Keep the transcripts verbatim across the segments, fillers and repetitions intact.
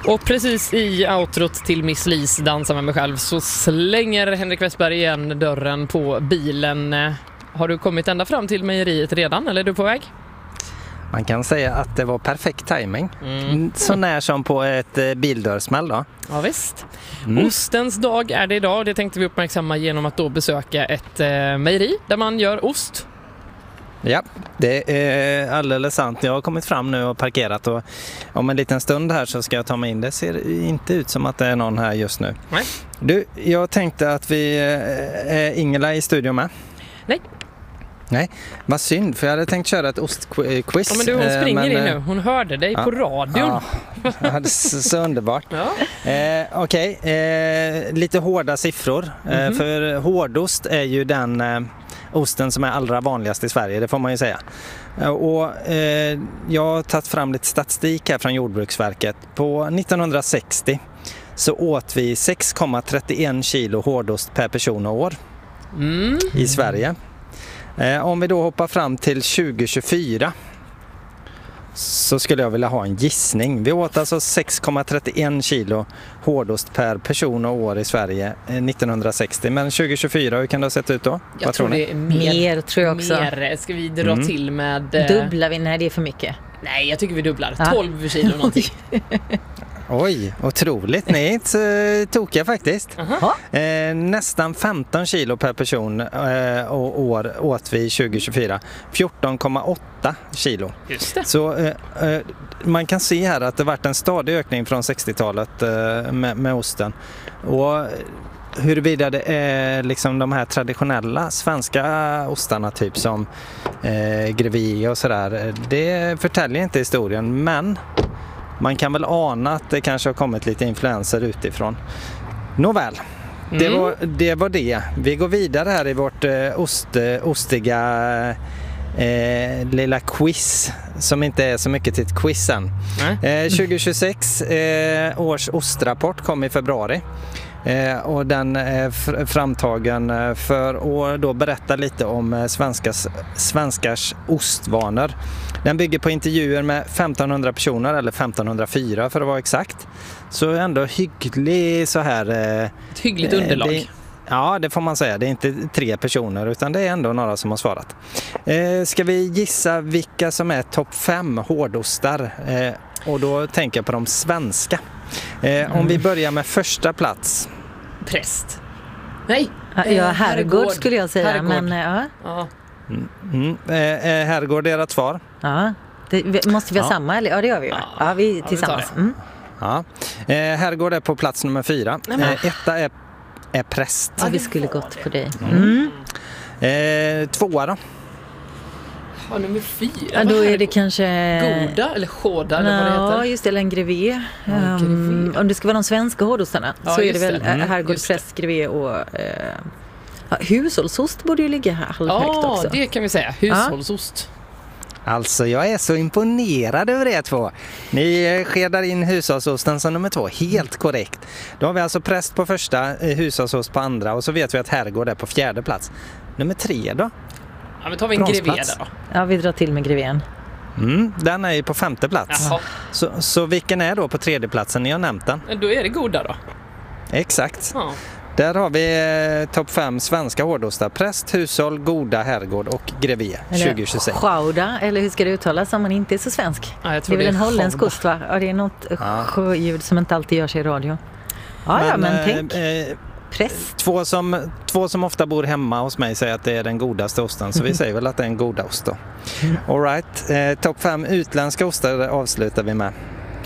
Och precis i outrot till Miss Lis Dansa med mig själv så slänger Henrik Westberg igen dörren på bilen. Har du kommit ända fram till mejeriet redan eller är du på väg? Man kan säga att det var perfekt timing. Mm. Så när som på ett eh, bildörrsmäll då. Ja visst. Mm. Ostens dag är det idag. Det tänkte vi uppmärksamma genom att då besöka ett eh, mejeri där man gör ost. Ja, det är alldeles sant. Jag har kommit fram nu och parkerat och om en liten stund här så ska jag ta mig in. Det ser inte ut som att det är någon här just nu. Nej. Du, jag tänkte att vi är Ingela i studion med. Nej. Nej, vad synd, för jag hade tänkt köra ett ostquiz. Ja, men du, hon springer men, in nu. Hon hörde dig ja, på radion. Ja, så, så underbart. Ja. Eh, Okej, okay. eh, lite hårda siffror. Mm-hmm. Eh, för hårdost är ju den eh, osten som är allra vanligast i Sverige, det får man ju säga. Eh, och eh, jag har tagit fram lite statistik här från Jordbruksverket. På nittonhundrasextio så åt vi sex komma trettioen kilo hårdost per person och år mm. i Sverige. Eh, om vi då hoppar fram till tjugo tjugofyra så skulle jag vilja ha en gissning. Vi åt alltså sex komma trettioen kilo hårdost per person och år i Sverige eh, nittonhundrasextio. Men tjugo tjugofyra, hur kan det ha sett ut då? Jag Vad tror tror det är mer, mer tror jag också. Mer. Ska vi dra Mm. till med... Eh... Dubblar vi? Nej, det är för mycket. Nej, jag tycker vi dubblar. Ja. tolv kilo någonting. Oj, otroligt. Ni är inte så tokiga faktiskt. Uh-huh. Eh, nästan femton kilo per person eh, och år åt vi tjugo tjugofyra. fjorton komma åtta kilo. Just det. Så eh, eh, man kan se här att det varit en stadig ökning från sextiotalet eh, med, med osten. Och huruvida det är liksom de här traditionella svenska ostarna typ som eh, Grevie och sådär, det förtäljer inte historien, men man kan väl ana att det kanske har kommit lite influenser utifrån. Nåväl, mm. det, var, det var det. Vi går vidare här i vårt eh, ost, ostiga eh, lilla quiz som inte är så mycket till ett quiz än. Mm. Eh, tjugo tjugosex eh, års ostrapport kom i februari. Eh, och den är fr- framtagen för att då berätta lite om svenskars, svenskars ostvanor. Den bygger på intervjuer med femtonhundra personer, eller femtonhundrafyra för att vara exakt. Så ändå hygglig så här... Eh, Ett hyggligt underlag. Det, ja, det får man säga. Det är inte tre personer utan det är ändå några som har svarat. Eh, ska vi gissa vilka som är topp fem hårdostar? Eh, och då tänker jag på de svenska. Eh, mm. Om vi börjar med första plats. Präst. Nej. Ja, eh, herrgård skulle jag säga. Herrgård. Men, ja. Ja. Mm. Mm. Eh, herrgård är ert svar. Ja. Det, måste vi ha Ja. samma? Eller? Ja, det gör vi ju. Ja. Ja, vi Ja, tillsammans. vi tar det. Mm. Ja. Eh, herrgård är på plats nummer fyra. Eh, etta är, är präst. Ja, vi skulle gått på dig. Mm. Eh, tvåa då? Ja, nummer fyra. Ja, då är det kanske... Goda eller hårda eller vad det Ja, heter. just det, eller en Grevie. Ja, Um, Grevie. om det ska vara de svenska hårdostarna Ja, så är det just väl det. Mm, herrgård, just det. präst, Grevie och... Eh, ja, hushållsost borde ju ligga här halvhögt Ja, också. det kan vi säga. Hushållsost. Alltså jag är så imponerad över er två. Ni skedar in hushållsosten som nummer två. Helt korrekt. Då har vi alltså präst på första, hushållsost på andra och så vet vi att herrgård är på fjärde plats. Nummer tre då? Ja, men tar vi en Grevie Bronsplats. där då. Ja, vi drar till med Grevien. Mm, den är ju på femte plats. Jaha. Så, så vilken är då på tredje platsen? Ni har nämnt den. Då är det goda då. Exakt. Ja. Där har vi eh, topp fem svenska hårdostar. Präst, hushåll, goda, herrgård och Grevie tjugo tjugosex. Schauda, eller hur ska det uttalas om man inte är så svensk? Ja, jag Det tror är väl det en är holländsk Schauda. ost, va? Ja, det är något Ja. sjöljud som inte alltid gör sig i radio. Ja, men, ja, men eh, tänk. eh, Präst. Två som, två som ofta bor hemma hos mig säger att det är den godaste osten. Så vi säger väl att det är en goda ost då. All right. Eh, topp fem utländska ostar avslutar vi med.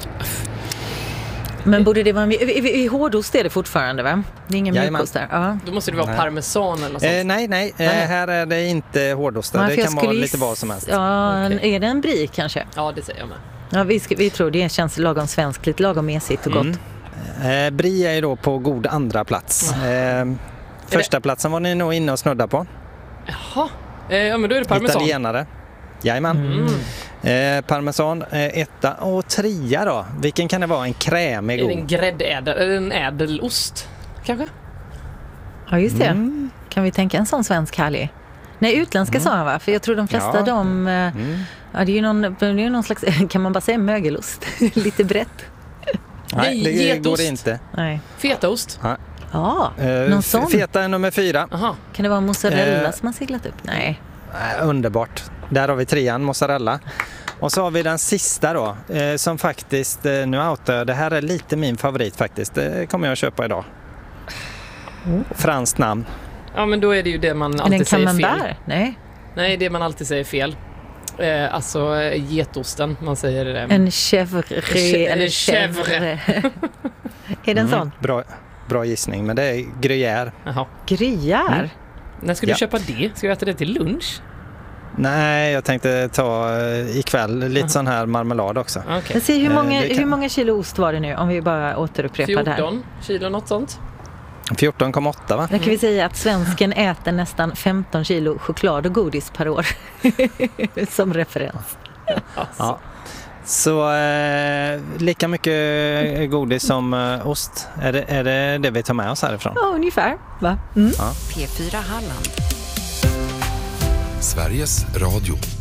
Men borde det vara en, i, i, i hårdost är det fortfarande, va? Det är ingen Jajamän. mjukost där. Ja. Då måste det vara Nej. parmesan eller något sånt. Eh, nej, nej. Eh, Nej. här är det inte hårdostar. Ja, det för jag kan vara skulle lite giss- vad som helst. Ja, Okej. är det en brie kanske? Ja, det säger jag med. Ja, vi, ska, vi tror det känns lagom svenskt, lite lagom mesigt och gott. Mm. Eh, brie är ju då på god andra plats. Eh, första platsen var ni nog inne och snudda på. Jaha. Eh, ja, men då är det parmesan. Italienare. Jajamän. Mm. Eh, parmesan eh, etta och trea då. Vilken kan det vara? En krämig Är det en god? gräddädel eller en ädelost kanske? Ja, just det. Mm. Kan vi tänka en sån svensk härlig? Nej, utländska sa han, va? För jag tror de flesta Ja. de... eh, Mm. Ja, det är ju någon, det är ju någon slags... Kan man bara säga mögelost? Lite brett. Nej, det Getost. går inte. Nej. Fetaost. Ja. Ja, Eh, någon sån. Feta är nummer fyra. Aha. Kan det vara mozzarella Eh. som har seglat upp? Nej. Eh, underbart. Där har vi trean, mozzarella. Och så har vi den sista då, eh, som faktiskt, eh, nu outar jag, det här är lite min favorit faktiskt. Det kommer jag att köpa idag. Oh. Franskt namn. Ja, men då är det ju det man Är det alltid en säger fel. camembert? Nej. Nej, det man alltid säger fel. Eh, alltså eh, getosten, man säger... Eh, En chèvre Che- eller chèvre. chèvre. Är det en Mm, sån? Bra, bra gissning, men det är gruyère. Jaha. Gruyère? Mm. När ska du Ja. köpa det? Ska du äta det till lunch? Nej, jag tänkte ta eh, ikväll lite sån här marmelad också. Okej. Men se, hur, Eh, många, det kan- hur många kilo ost var det nu? Om vi bara återupprepar det här. fjorton kilo, något sånt. fjorton komma åtta va? Då kan vi säga att svensken äter nästan femton kilo choklad och godis per år. Som referens. Alltså. Ja. Så eh, lika mycket godis som eh, ost. Är det, är det det vi tar med oss härifrån? Ja, ungefär. Va? Mm. P fyra Halland. Sveriges Radio.